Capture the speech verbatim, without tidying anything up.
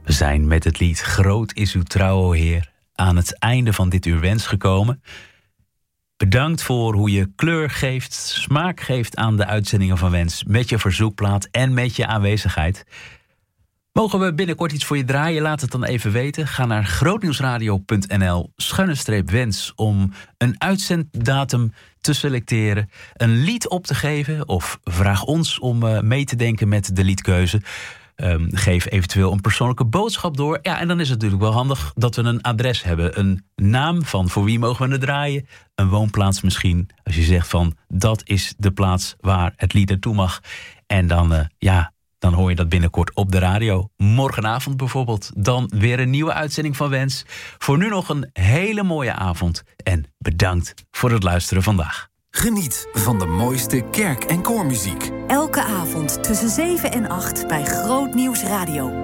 We zijn met het lied Groot is uw trouw, o Heer, aan het einde van dit uur wens gekomen. Bedankt voor hoe je kleur geeft, smaak geeft aan de uitzendingen van Wens, met je verzoekplaat en met je aanwezigheid. Mogen we binnenkort iets voor je draaien? Laat het dan even weten. Ga naar grootnieuwsradio punt n l schuine streep wens om een uitzenddatum te selecteren, een lied op te geven of vraag ons om uh, mee te denken met de liedkeuze. Um, geef eventueel een persoonlijke boodschap door. Ja, en dan is het natuurlijk wel handig dat we een adres hebben. Een naam van voor wie mogen we het draaien. Een woonplaats misschien. Als je zegt van dat is de plaats waar het lied naartoe mag. En dan, uh, ja, dan hoor je dat binnenkort op de radio. Morgenavond bijvoorbeeld. Dan weer een nieuwe uitzending van Wens. Voor nu nog een hele mooie avond. En bedankt voor het luisteren vandaag. Geniet van de mooiste kerk- en koormuziek. Elke avond tussen zeven en acht bij Groot Nieuws Radio.